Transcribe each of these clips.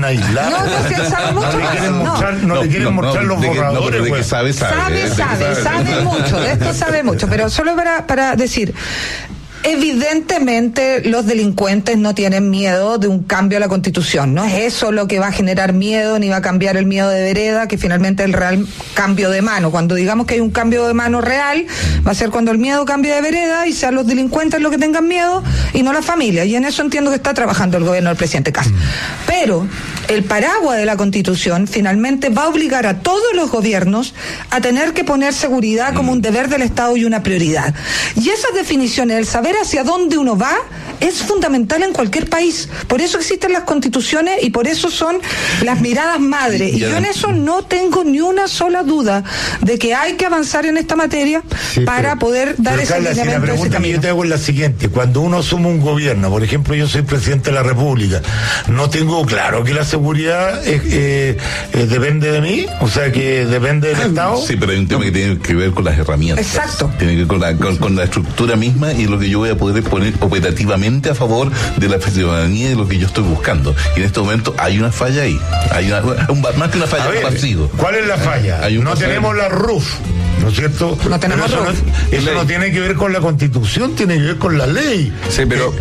aislados. No, si él sabe mucho no le quieren mostrar, no le quieren mostrar los borradores. Pero de que sabe mucho, de esto sabe mucho, pero solo para decir, evidentemente los delincuentes no tienen miedo de un cambio a la Constitución. No es eso lo que va a generar miedo, ni va a cambiar el miedo de vereda, que finalmente es el real cambio de mano. Cuando digamos que hay un cambio de mano real, va a ser cuando el miedo cambie de vereda y sean los delincuentes los que tengan miedo y no la familia. Y en eso entiendo que está trabajando el gobierno del presidente Kast. Pero el paraguas de la Constitución finalmente va a obligar a todos los gobiernos a tener que poner seguridad como un deber del Estado y una prioridad. Y esas definiciones, el saber hacia dónde uno va, es fundamental en cualquier país. Por eso existen las constituciones y por eso son las miradas madre. Y yo en eso no tengo ni una sola duda de que hay que avanzar en esta materia para poder dar ese lineamiento. La pregunta que yo te hago es la siguiente: cuando uno asume un gobierno, por ejemplo, yo soy presidente de la República, no tengo claro que la seguridad depende de mí, o sea, que depende del Estado. Sí, pero hay un tema que tiene que ver con las herramientas. Exacto. Tiene que ver con la estructura misma y lo que yo voy a poder poner operativamente a favor de la ciudadanía y de lo que yo estoy buscando. Y en este momento hay una falla ahí. Hay más que una falla, un vacío. ¿Cuál es la falla? No tenemos la RUF, ¿no es cierto? No tenemos RUF. Eso no tiene que ver con la Constitución, tiene que ver con la ley. Sí, pero...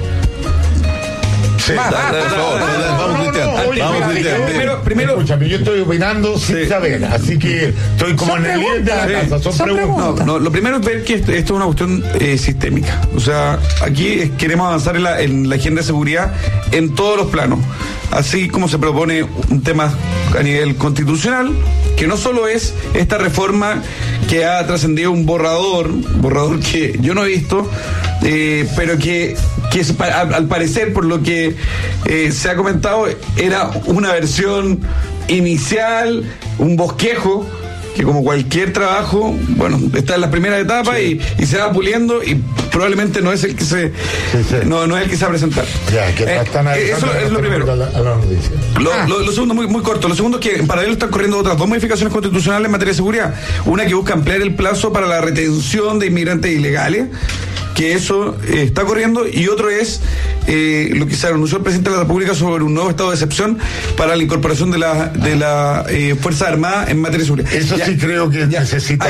Vamos, primero, escúchame, yo estoy opinando sin saber, así que estoy como en el líder de la casa, son preguntas. No, lo primero es ver que esto es una cuestión sistémica. O sea, aquí queremos avanzar en la agenda de seguridad en todos los planos. Así como se propone un tema a nivel constitucional, que no solo es esta reforma que ha trascendido un borrador que yo no he visto, pero que al parecer, por lo que se ha comentado, era una versión inicial, un bosquejo, que como cualquier trabajo, bueno, está en las primeras etapas y se va puliendo y probablemente no es el que se no es el que se va a presentar. Eso es lo primero. Lo segundo, muy corto. Lo segundo es que en paralelo están corriendo otras dos modificaciones constitucionales en materia de seguridad. Una que busca ampliar el plazo para la retención de inmigrantes ilegales, que eso está corriendo, y otro es lo que se anunció el presidente de la República sobre un nuevo estado de excepción para la incorporación de la Fuerza Armada en materia de seguridad. Eso sí creo que necesita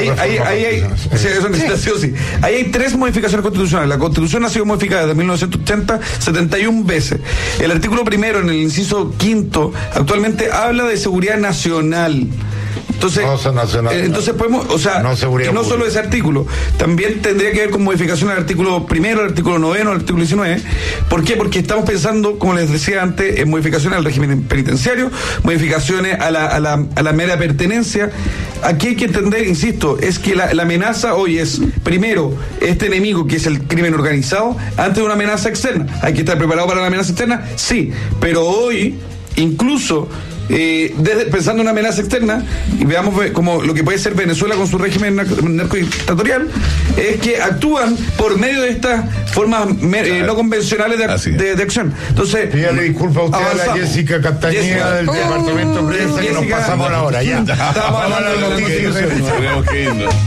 Ahí hay tres modificaciones constitucionales. La Constitución ha sido modificada desde 1980 71 veces. El artículo primero, en el inciso quinto, actualmente habla de seguridad nacional. Entonces podemos, o sea, y no solo ese artículo, también tendría que ver con modificación al artículo primero, al artículo 9, al artículo 19. ¿Por qué? Porque estamos pensando, como les decía antes, en modificaciones al régimen penitenciario, modificaciones a la mera pertenencia. Aquí hay que entender, insisto, es que la amenaza hoy es, primero, este enemigo que es el crimen organizado, antes de una amenaza externa. ¿Hay que estar preparado para la amenaza externa? Sí, pero hoy, incluso pensando en una amenaza externa, y veamos como lo que puede ser Venezuela con su régimen narcodictatorial, es que actúan por medio de estas formas no convencionales de acción. Entonces, pídale disculpas a usted, a la Jessica Castañeda del Departamento de Prensa, que nos pasamos la hora ya. Estamos hablando de noticias.